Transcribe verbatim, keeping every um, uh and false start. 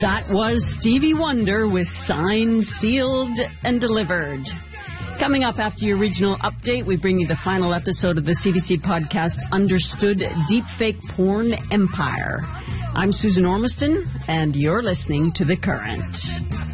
That was Stevie Wonder with Signed, Sealed, and Delivered. Coming up after your regional update, we bring you the final episode of the C B C podcast, Understood Deepfake Porn Empire. I'm Susan Ormiston, and you're listening to The Current.